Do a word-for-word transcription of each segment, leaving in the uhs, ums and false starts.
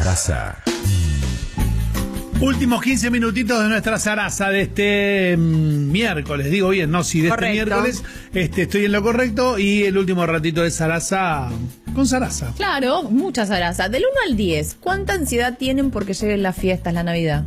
Sarasa. Últimos quince minutitos de nuestra zaraza de este mmm, miércoles, digo bien, no, sí, de correcto. este miércoles este, estoy en lo correcto y el último ratito de zaraza con zaraza. Claro, mucha zaraza. Del uno al diez, ¿cuánta ansiedad tienen porque lleguen las fiestas, la Navidad?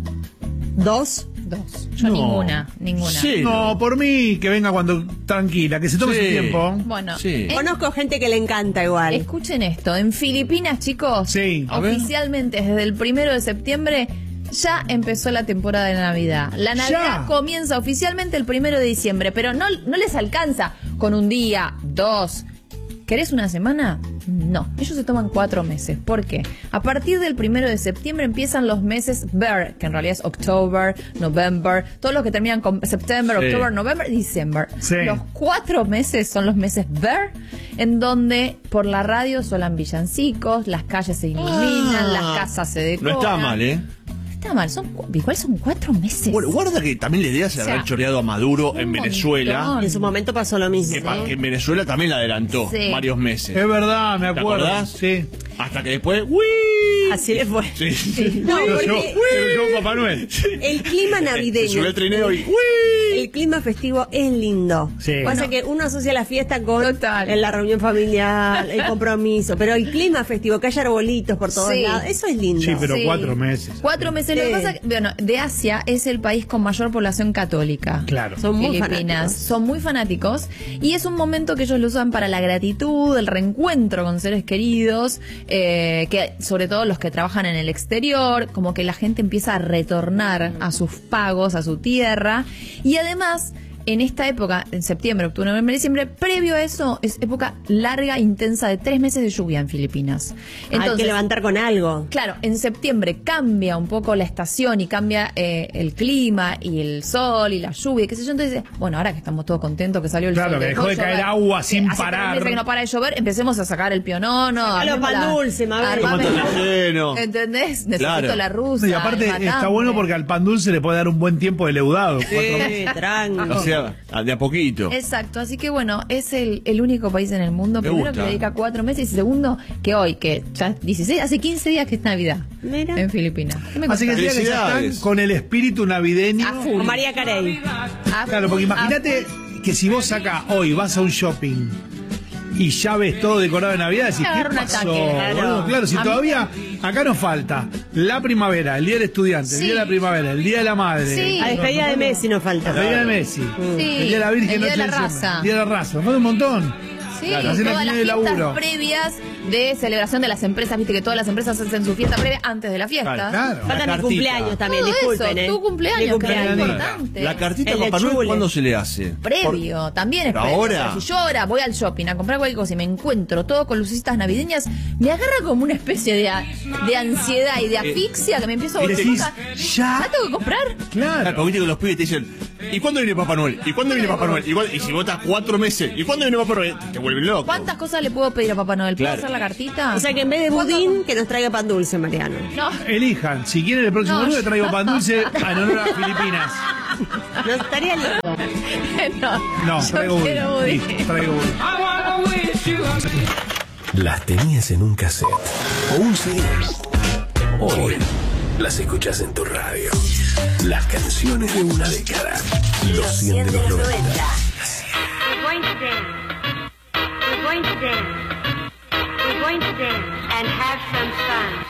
¿Dos? Dos. Yo No. ninguna, ninguna. Sí. No, por mí que venga cuando tranquila, que se tome Sí. su tiempo. Bueno, Sí. en- Conozco gente que le encanta igual. escuchen esto. En Filipinas, chicos, Sí, a ver. oficialmente desde el primero de septiembre ya empezó la temporada de Navidad. La Navidad Ya. comienza oficialmente el primero de diciembre, pero no, no les alcanza con un día, dos. ¿Querés una semana? No, ellos se toman cuatro meses. ¿Por qué? A partir del primero de septiembre empiezan los meses B E R, que en realidad es October, November, todos los que terminan con September, Sí. October, November, December. Sí. Los cuatro meses son los meses B E R, en donde por la radio suenan villancicos, las calles se iluminan, Ah. las casas se decoran. No está mal, ¿eh? No está mal, son, cu- igual son cuatro meses. Bueno, guarda que también la idea se O sea, haber choreado a Maduro en un Venezuela. montón. En su momento pasó lo mismo. Que, pa- que en Venezuela también la adelantó Sí. varios meses. Es verdad, me ¿Te acuerdo. acordás? Sí. Hasta que después, ¡uy! Así le fue. Sí, sí. No, Pero porque yo, pero yo, Papá Noel. el clima Se navideño, subió el trineo y ¡uy! el clima festivo es lindo. Sí. Pasa Bueno. que uno asocia la fiesta con Total. en la reunión familiar, el compromiso, pero el clima festivo, que haya arbolitos por todos Sí. lados, eso es lindo. Sí, pero Sí. cuatro meses. Cuatro meses. Lo que Sí. pasa que, bueno, de Asia es el país con mayor población católica. Claro. Son muy Filipinas. fanáticos. Son muy fanáticos y es un momento que ellos lo usan para la gratitud, el reencuentro con seres queridos, eh, que sobre todo los que trabajan en el exterior, como que la gente empieza a retornar a sus pagos, a su tierra y además en esta época, en septiembre, octubre, noviembre, diciembre, previo a eso es época larga, intensa de tres meses de lluvia en Filipinas. Hay que levantar con algo. Claro, en septiembre cambia un poco la estación y cambia eh, el clima y el sol y la lluvia, y qué sé yo. Entonces, bueno, ahora que estamos todos contentos que salió el Claro, sol, que dejó de caer agua sin hace parar. tres meses que no para de llover, empecemos a sacar el pionono. Sacalo armemos pan la- dulce, Mabel. armame- Tomate oxígeno. ¿Entendés? Necesito Claro. la rusa. Y aparte el está matambre. bueno porque al pan dulce le puede dar un buen tiempo de leudado. Sí, tranqui. O sea, de a poquito. Exacto, así que bueno, es el, el único país en el mundo, Me primero gusta. que le dedica cuatro meses y segundo que hoy, que ya dieciséis, hace quince días que es Navidad Mira. en Filipinas. ¿Qué me Así que contás? decía que ya están Felicidades. con el espíritu navideño. A full. Con María Carey. A Claro, porque full, imagínate que si vos acá hoy vas a un shopping y ya ves todo decorado de Navidad, decís, Me ¿qué agarra un pasó? ataque, claro. boludo? Claro, si A mí todavía acá nos falta la primavera, el día del estudiante, el Sí. día de la primavera, el día de la madre, Sí. A despedida de Messi nos falta. la despedida de Messi, Sí, el día de la Virgen, el día de Noche la Diciembre, raza. el día de la raza, nos falta un montón. Sí, Claro, hacen todas el las de fiestas laburo. previas de celebración de las empresas, viste que todas las empresas hacen su fiesta previa antes de la fiesta. Claro. Faltan La el cartita. cumpleaños también, Todo disculpen, eso, ¿eh? tu cumpleaños, Mi que es cumpleaños. importante. La cartita El de Papá Noel, Chule. ¿cuándo se le hace? Previo, también es Pero previo. ahora- O sea, si yo ahora voy al shopping a comprar cualquier cosa y me encuentro todo con lucecitas navideñas, me agarra como una especie de, a- de ansiedad y de asfixia que me empiezo a Y volver decís, loca. ya. ¿Ya tengo que comprar? Claro, Claro. porque viste que los pibes te dicen, ¿y cuándo viene Papá Noel? ¿Y cuándo viene Papá Noel? ¿Y, cuándo- y si votas cuatro meses, ¿y cuándo viene Papá Noel? Te vuelven loco. ¿Cuántas cosas le puedo pedir a Papá Noel? ¿Puedo Claro. hacer la cartita? O sea que en vez de ¿Cuánto- budín, que nos traiga pan dulce, Mariano. No. Elijan, si quieren el próximo No, año yo- le traigo pan dulce en honor a Filipinas. No estaría lindo. no, No, yo traigo quiero uno. budín. Listo, traigo uno. Las tenías en un cassette o un C D. Hoy las escuchas en tu radio. Las canciones de una década. Los cien de los noventa. We're going to dance. We're going to dance. We're going to dance and have some fun.